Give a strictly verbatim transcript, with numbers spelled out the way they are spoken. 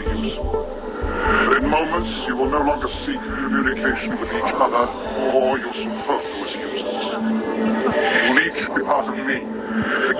use. But in moments, you will no longer seek communication with each other or your superfluous users. You will each be part of me.